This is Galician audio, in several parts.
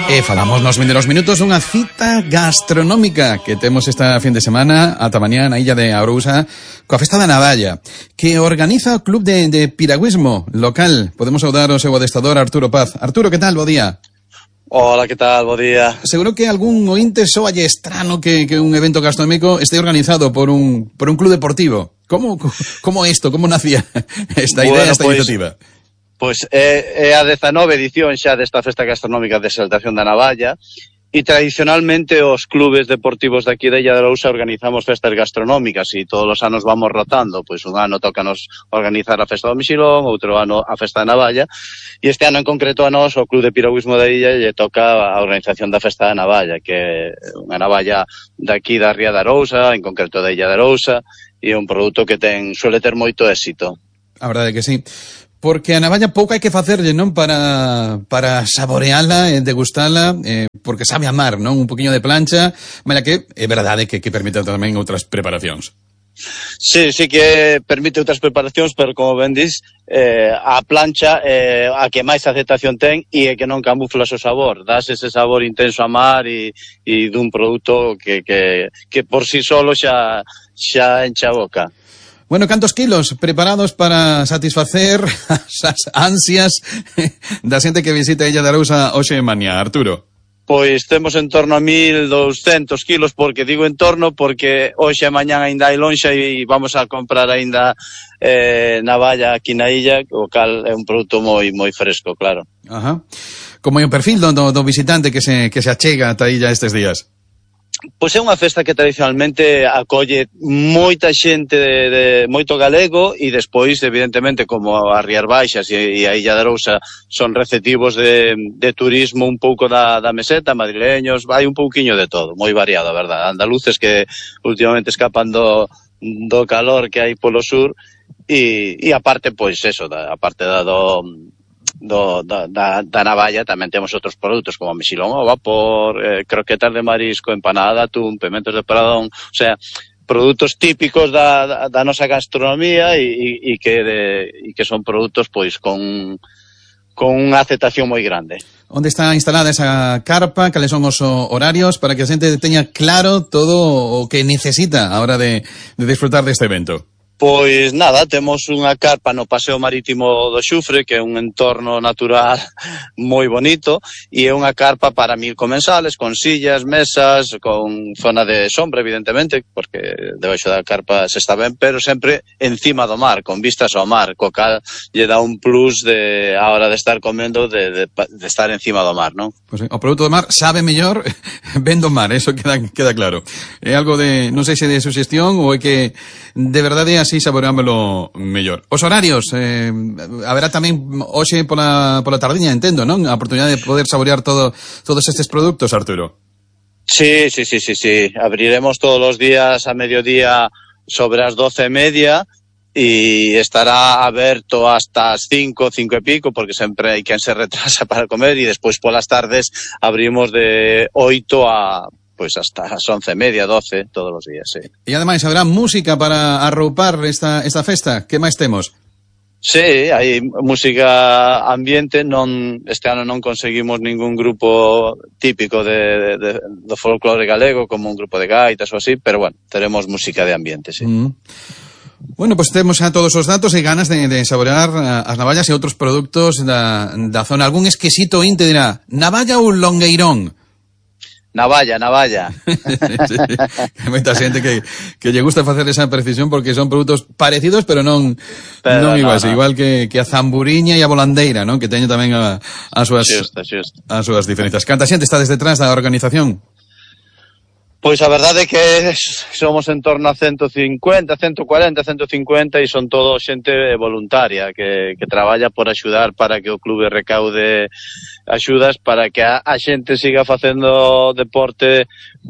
Falamos nos vindeiros minutos dunha cita gastronómica que temos esta fin de semana ata mañá na illa de Arousa coa Festa da Navalla, que organiza o Club de Piragüismo local. Podemos saudar o seu adestador Arturo Paz. Arturo, que tal? Bo día. Hola, que tal? Bo día. Seguro que algún ointe soalle estrano que un evento gastronómico esté organizado por un club deportivo. Como isto? Como nacía esta idea, esta iniciativa? Pois é a 19ª edición xa desta Festa Gastronómica de Exaltación da Navalla e tradicionalmente os clubes deportivos daqui da Illa de Arousa organizamos festas gastronómicas e todos os anos vamos rotando, pois un ano tócanos organizar a Festa do Mexilón, outro ano a Festa da Navalla e este ano en concreto a nós, o Club de Piragüismo da Illa, lle toca a organización da Festa da Navalla, que é unha navalla daqui da Ría de Arousa, en concreto da Illa de Arousa, e é un produto que suele ter moito éxito. A verdade é que sí. Porque a navalla pouco hai que facerlle, non? Para saboreala e degustala, porque sabe a mar, non? Un poquinho de plancha, mala que é verdade que permite tamén outras preparacións. Sí que permite outras preparacións, pero como ben dis, a plancha a que máis aceptación ten e é que non camufla o sabor, das ese sabor intenso a mar e dun produto que por si solo xa enche a boca. Bueno, cantos kilos preparados para satisfacer as ansias da xente que visita a Illa de Arousa hoxe e mañá, Arturo? Pois temos en torno a 1.200 kilos, porque digo en torno porque hoxe e mañá ainda hai lonxa e vamos a comprar ainda navalla aquí na illa, o cal é un produto moi fresco, claro. Ajá. Como é o perfil do visitante que se achega ata a illa estes días? Pois é unha festa que tradicionalmente acolle moita xente de moito galego e despois, evidentemente, como as Rías Baixas e a Illa de Arousa son receptivos de turismo un pouco da meseta, madrileños, vai un pouquiño de todo, moi variado, a verdade. Andaluces que últimamente escapan do calor que hai polo sur e aparte, pois eso, aparte da navalla tamén temos outros produtos como mexilón ao vapor, croquetas de marisco, empanada de atún, pementos de Pradón, o sea, produtos típicos da nosa gastronomía e que son produtos pois con unha aceptación moi grande. Onde está instalada esa carpa? Cales son os horarios para que a xente teña claro todo o que necesita a hora de disfrutar deste evento? Pois nada, temos unha carpa no Paseo Marítimo do Xufre, que é un entorno natural moi bonito, e é unha carpa para 1000 comensales, con sillas, mesas, con zona de sombra, evidentemente, porque debaixo da carpa se está ben, pero sempre encima do mar, con vistas ao mar, co cal lle dá un plus a hora de estar comendo, de estar encima do mar, non? Pois o produto do mar sabe mellor ben do mar, eso queda claro. É algo de, non sei se de suxestión ou é que de verdade así saboreámoslo mellor. Os horarios, haberá tamén hoxe pola tardiña, entendo, non? A oportunidade de poder saborear todos estes produtos, Arturo. Sí. Abriremos todos os días a mediodía sobre as 12:30 e estará aberto hasta as 5 e pico, porque sempre hai quen se retrasa para comer, e despois polas tardes abrimos de 8 a pois hasta as 11:30, 12, todos os días, sí. E ademais, haberá música para arroupar esta festa? Que máis temos? Sí, hai música ambiente, este ano non conseguimos ningún grupo típico do folclore galego, como un grupo de gaitas ou así, pero bueno, teremos música de ambiente, sí. Bueno, pues temos xa todos os datos e ganas de saborear as navallas e outros produtos da zona. Algún exquisito inte dirá, navalla ou longueirón? Navalla. Sí, hai moita xente que lle gusta facer esa precisión porque son produtos parecidos, pero non iguais, igual que a zamburiña e a volandeira, non? Que teñen tamén as súas diferencias. Canta xente está detrás da organización? Pois a verdade é que somos en torno a 150, 140, 150 e son todo xente voluntaria que traballa por axudar para que o clube recaude axudas para que a xente siga facendo deporte,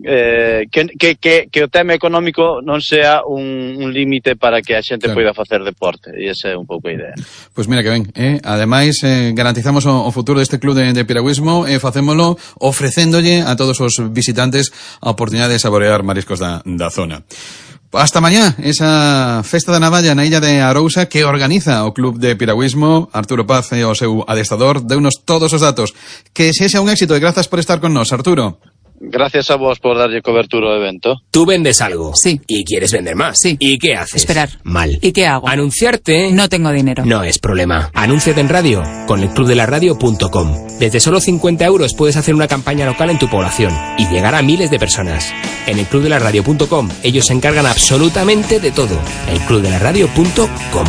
que o tema económico non sea un límite para que a xente poida facer deporte, e esa é un pouco a idea. Pois mira que ben, ademais garantizamos o futuro deste club de piragüismo e facémolo ofrecéndolle a todos os visitantes a oportunidade de saborear mariscos da zona. Hasta mañá, esa festa da navalla na illa de Arousa que organiza o Club de Piragüismo. Arturo Paz e o seu adestador deunos todos os datos. Que sexa un éxito e grazas por estar con nós, Arturo. Gracias a vos por darlle cobertura ao evento. Tú vendes algo. Sí. Y quieres vender más. Sí. ¿Y qué haces? Esperar. Mal. ¿Y qué hago? Anunciarte. No tengo dinero. No es problema. Anúnciate en radio con elclubdelaradio.com. Desde solo 50 euros puedes hacer una campaña local en tu población y llegar a miles de personas. En elclubdelaradio.com ellos se encargan absolutamente de todo. elclubdelaradio.com.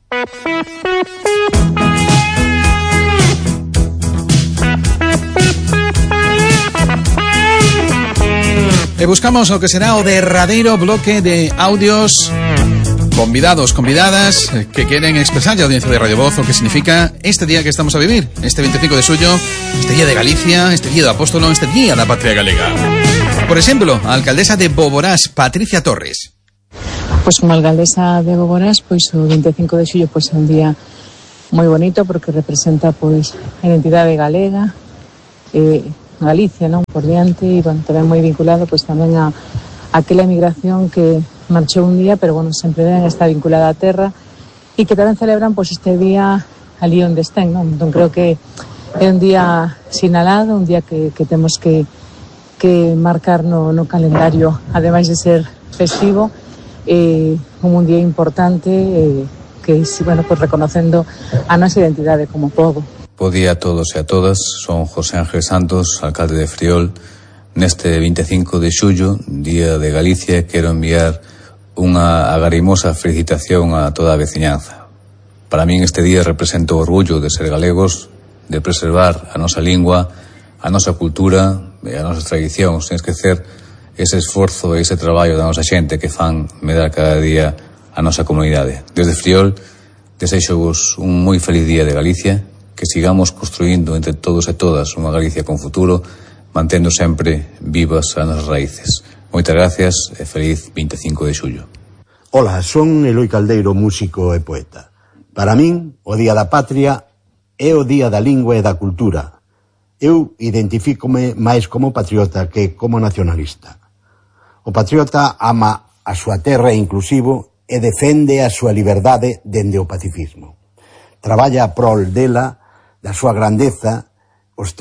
E buscamos o que será o derradeiro bloque de audios, convidados, convidadas que queren expresarlle a audiencia de Radio Voz o que significa este día que estamos a vivir, este 25 de xullo, este día de Galicia, este día do Apóstolo, este día da Patria Galega. Por exemplo, a alcaldesa de Boborás, Patricia Torres. Pois como alcaldesa de Boborás, pois o 25 de xullo pois é un día moi bonito porque representa pois a identidade galega, Galicia, non, por diante, e bueno, tamén moi vinculado pois tamén a aquela emigración que marchou un día, pero bueno, sempre ben está vinculada á terra e que tamén celebran pois este día ali onde estén, non? Entón creo que é un día sinalado, un día que temos que marcar no calendario, ademais de ser festivo, como un día importante que, bueno, pues reconocendo a nosa identidade como pobo. Bo día a todos e a todas, son José Ángel Santos, alcalde de Friol. Neste 25 de xullo, Día de Galicia, quero enviar unha agarimosa felicitación a toda a veciñanza. Para min este día representa o orgullo de ser galegos, de preservar a nosa lingua, a nosa cultura e a nosa tradición, sen esquecer ese esforzo e ese traballo da nosa xente que fan medrar cada día a nosa comunidade. Desde Friol, desexo-vos un moi feliz Día de Galicia, que sigamos construindo entre todos e todas unha Galicia con futuro, mantendo sempre vivas as nosas raíces. Moitas gracias e feliz 25 de xullo. Ola, son Eloi Caldeiro, músico e poeta. Para min, o Día da Patria é o Día da Lingua e da Cultura. Eu identifícome máis como patriota que como nacionalista. O patriota ama a súa terra inclusivo e defende a súa liberdade dende o pacifismo. Traballa a prol dela, da súa grandeza, os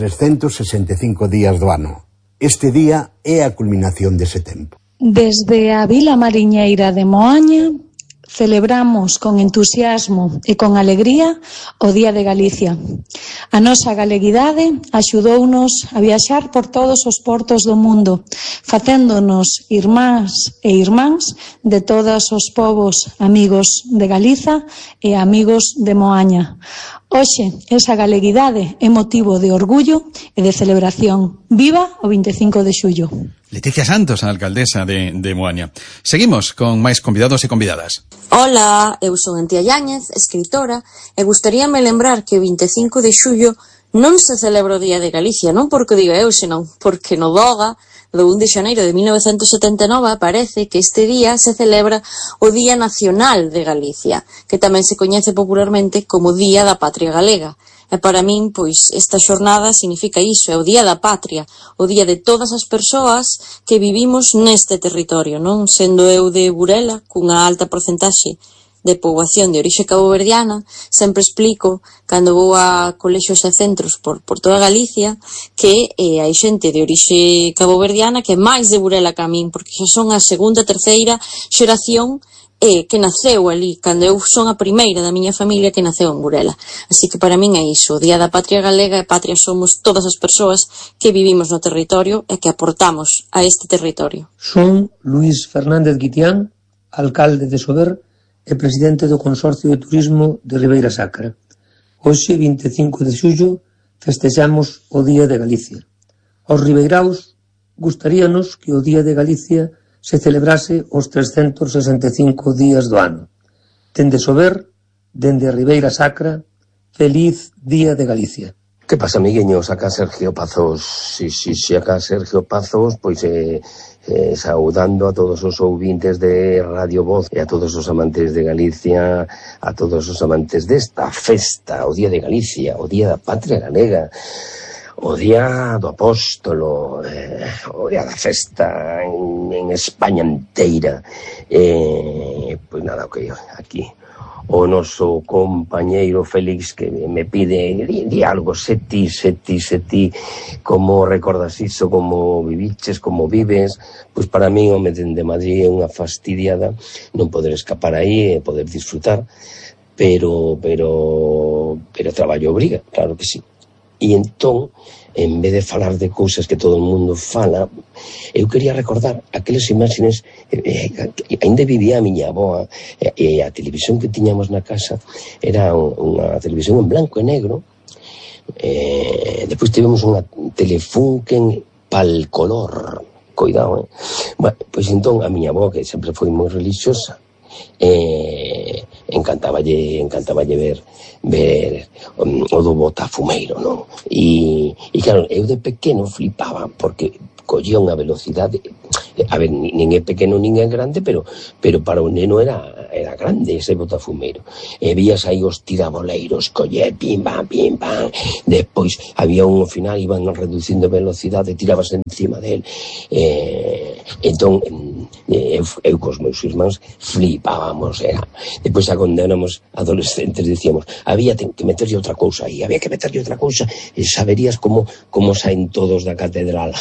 365 días do ano. Este día é a culminación dese tempo. Desde a Vila Mariñeira de Moaña celebramos con entusiasmo e con alegría o Día de Galicia. A nosa galeguidade axudounos a viaxar por todos os portos do mundo, facéndonos irmáns e irmáns de todos os povos amigos de Galiza e amigos de Moaña. Hoxe, esa galeguidade é motivo de orgullo e de celebración. Viva o 25 de xullo. Leticia Santos, a alcaldesa de Moaña. Seguimos con máis convidados e convidadas. Ola, eu son Antía Yáñez, escritora, e gustaríame lembrar que o 25 de xullo non se celebra o Día de Galicia, non porque diga eu, senón porque no DOGA do 1 de xaneiro de 1979 aparece que este día se celebra o Día Nacional de Galicia, que tamén se coñece popularmente como Día da Patria Galega. E para min, pois, esta xornada significa iso, é o Día da Patria, o día de todas as persoas que vivimos neste territorio, non? Sendo eu de Burela, cunha alta porcentaxe de poboación de orixe caboverdiana, sempre explico, cando vou a colexios e centros por toda Galicia, que hai xente de orixe caboverdiana que é máis de Burela que a min, porque xa son a segunda, terceira xeración que naceu ali, cando eu son a primeira da miña familia que naceu en Burela. Así que para min é iso, o Día da Patria Galega, e patria somos todas as persoas que vivimos no territorio e que aportamos a este territorio. Son Luís Fernández Guitián, alcalde de Sober e presidente do Consorcio de Turismo de Ribeira Sacra. Hoxe, 25 de xullo, festexamos o Día de Galicia. Aos ribeiraos gustaríanos que o Día de Galicia se celebrase os 365 días do ano. Dende Sober, dende a Ribeira Sacra, feliz Día de Galicia. Que pasa, amigueños? Acá Sergio Pazos. Si acá Sergio Pazos, pois saudando a todos os ouvintes de Radio Voz e a todos os amantes de Galicia, a todos os amantes desta festa, o Día de Galicia, o Día da Patria Galega. o día do apóstolo, o día da festa en España inteira. Pois nada, o que aquí o noso compañeiro Félix que me pide di algo, se ti, como recordas iso, como viviches, como vives. Pois para mí, home, dende Madrid é unha fastidiada non poder escapar aí e poder disfrutar, pero traballo obriga, claro que sí. E entón, en vez de falar de cousas que todo o mundo fala, eu quería recordar aquelas imaxes. Ainda vivía a miña avoa, e a televisión que tiñamos na casa era unha televisión en blanco e negro. Depois tivemos unha Telefunken pal color, coidado, Bueno, pois entón a miña avoa, que sempre foi moi religiosa, encantaballe ver o do botafumeiro, non? E claro, eu de pequeno flipaba porque collía unha velocidade, a ver, nin é pequeno nin é grande, pero para o neno era grande ese botafumeiro. E vías aí os tiraboleiros, colle, pim pam, despois había un final, iban reducindo velocidade, tirabas encima del. Entón, eu cos meus irmáns flipábamos, depois xa cando éramos adolescentes dicíamos, había que meterlle outra cousa aí, e saberías como saen todos da catedral.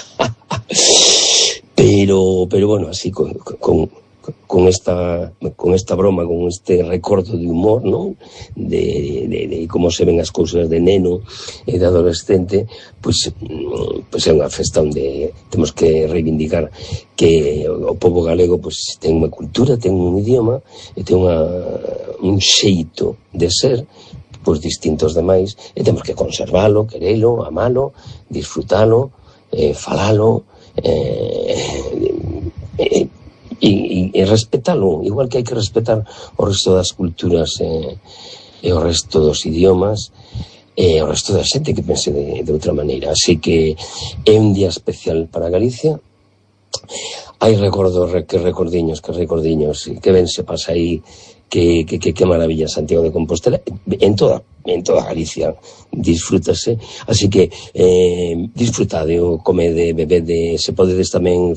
Pero bueno, así con esta broma, con este recordo de humor, non? De como se ven as cousas de neno e de adolescente, pois é unha festa onde temos que reivindicar que o pobo galego pois ten unha cultura, ten un idioma e ten un xeito de ser pois distintos demais, e temos que conservalo, querelo, amalo, disfrutalo, falalo, e respetalo, igual que hai que respetar o resto das culturas e o resto dos idiomas e o resto da xente que pense de outra maneira. Así que é un día especial para Galicia. Hai recordiños, que ben se pasa aí, que maravilla Santiago de Compostela, en toda Galicia disfrútase, así que disfrutade, comede, bebede, se podedes tamén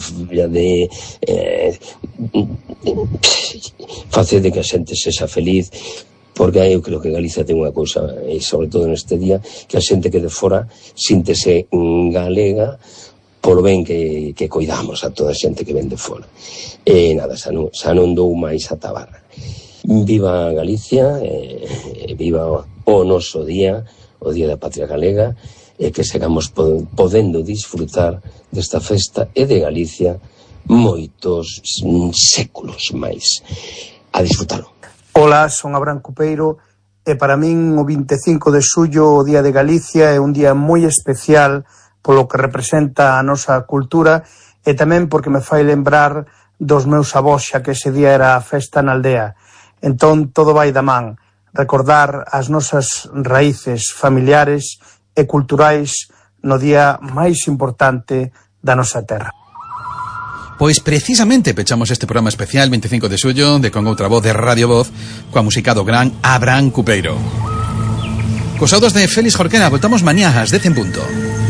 facede que a xente sexa feliz, porque eu creo que Galicia ten unha cousa, e sobre todo neste día, que a xente que de fora síntese galega polo ben que coidamos a toda a xente que ven de fora. E nada, xa non dou máis a tabarra. Viva Galicia, viva o noso día, o Día da Patria Galega, e que sigamos podendo disfrutar desta festa e de Galicia moitos séculos máis. A disfrutalo. Ola, son Abraham Cupeiro, e para min o 25 de xullo, o Día de Galicia, é un día moi especial polo que representa a nosa cultura e tamén porque me fai lembrar dos meus avós, xa que ese día era a festa na aldea. Entón, todo vai da man. Recordar as nosas raíces familiares e culturais no día máis importante da nosa terra. Pois precisamente pechamos este programa especial 25 de xullo de Con Outra Voz de Radio Voz coa música do gran Abraham Cupeiro. Cos autos de Félix Jorquera, voltamos mañá ás 10 en punto.